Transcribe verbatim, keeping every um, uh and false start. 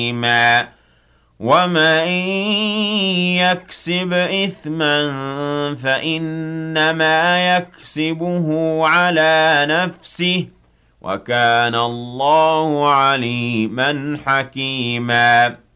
حكيما ومن يكسب إثما فإنما يكسبه على نفسه وكان الله عليما حكيما